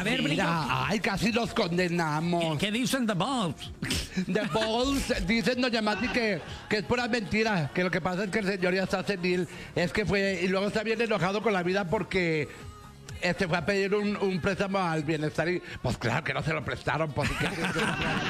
ver, Brillo. Ay, casi los condenamos. ¿Qué dicen The Balls? The Balls dicen doña Mati que es pura mentira, que lo que pasa es que el señor ya está senil, es que fue, y luego está bien enojado con la vida porque fue a pedir un préstamo al bienestar y pues claro que no se lo prestaron, pues ¿qué crees que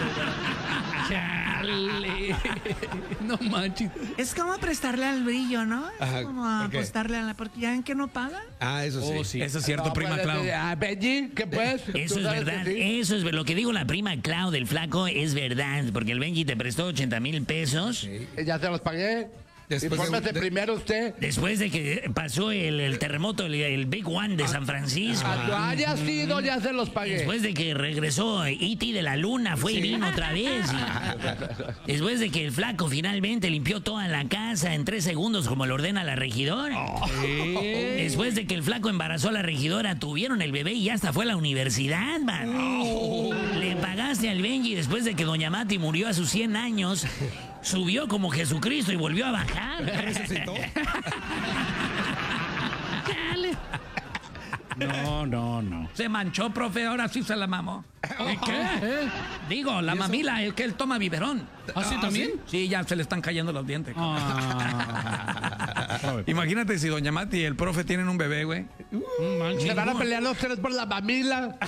Chale. No manches. Es como prestarle al Brillo, ¿no? Ajá, Es como ¿por qué? apostarle a la... Porque ya ven que no pagan. Ah, eso sí. Oh, sí. Eso es cierto, No, prima pues, Clau. Benji, ¿qué pues? Eso ¿Tú es sabes verdad, que sí? eso es lo que dijo la prima Clau del flaco es verdad, porque el Benji te prestó 80,000 pesos Ya se los pagué. Después Infórmese de- primero usted. después de que pasó el terremoto, el Big One de San Francisco. Cuando haya sido, ya se los pagué. Después de que regresó E.T. de la luna, fue y vino otra vez. Y después de que el flaco finalmente limpió toda la casa en 3 segundos como lo ordena la regidora. Después de que el flaco embarazó a la regidora, tuvieron el bebé y ya hasta fue a la universidad, man. Le pagaste al Benji después de que doña Mati murió a sus 100 años. Subió como Jesucristo y volvió a bajar. ¿Resucitó? No. Se manchó, profe, ahora sí se la mamó. ¿Y qué? Digo, la mamila, es que él toma biberón. ¿Ah, sí, también? Sí, ya se le están cayendo los dientes. Imagínate si doña Mati y el profe tienen un bebé, güey. Se van a pelear los tres por la mamila.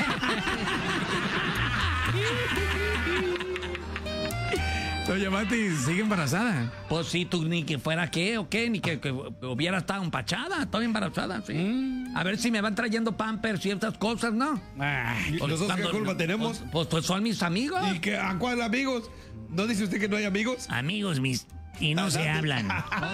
Doña Mati sigue embarazada. Pues sí, tú ni que fuera qué o qué, ni que hubiera estado empachada, estaba embarazada, sí. A ver si me van trayendo pampers y estas cosas, ¿no? ¿Y nosotros qué Cuando- culpa tenemos? Pues son mis amigos. ¿Y qué, a cuál amigos? ¿No dice usted que no hay amigos? Amigos mis, y no se hablan.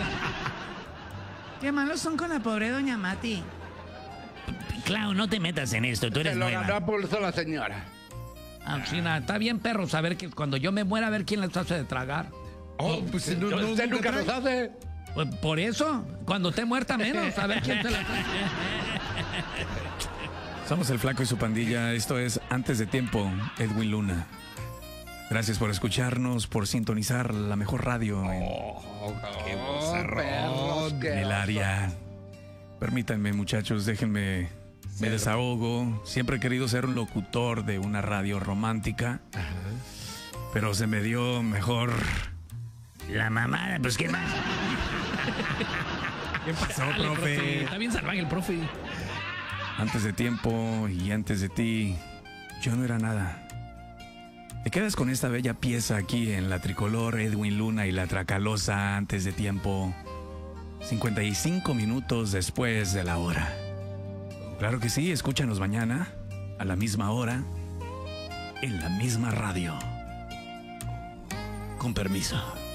Qué malos son con la pobre doña Mati. Clau, no te metas en esto, tú Se eres lo ganó nueva. a pulso la señora. Ah, sí, nada, está bien, perro, saber que cuando yo me muera, a ver quién les hace de tragar. Oh, pues si no, no, Usted nunca trae. los hace. Pues por eso, cuando esté muerta menos, a ver quién se la hace. Somos el Flaco y su pandilla. Esto es Antes de Tiempo, Edwin Luna. Gracias por escucharnos, por sintonizar la mejor radio Qué Perros, en qué el área. Permítanme, muchachos, déjenme, me desahogo. Siempre he querido ser un locutor de una radio romántica, pero se me dio mejor. La mamada, pues qué más. ¿Qué pasó, Dale, profe? Está bien salvaje el profe. Antes de tiempo y antes de ti, yo no era nada. Te quedas con esta bella pieza aquí en la tricolor Edwin Luna y la Tracalosa Antes de Tiempo, 55 minutos después de la hora. Claro que sí, escúchanos mañana, a la misma hora, en la misma radio. Con permiso.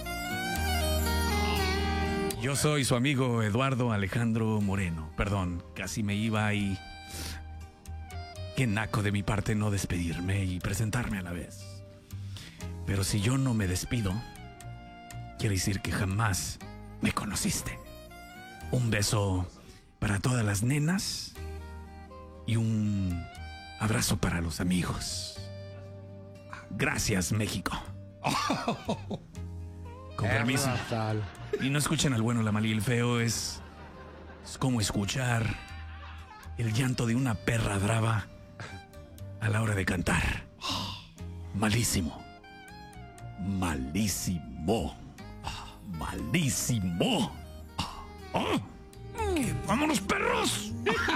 Yo soy su amigo Eduardo Alejandro Moreno. Perdón, casi me iba y... Qué naco de mi parte no despedirme y presentarme a la vez. Pero si yo no me despido, quiere decir que jamás me conociste. Un beso para todas las nenas y un abrazo para los amigos. Gracias, México. Con permiso. Y no escuchen al bueno, la mal y el feo. Es como escuchar el llanto de una perra brava a la hora de cantar. Malísimo. Malísimo. Malísimo. ¡Vámonos, perros!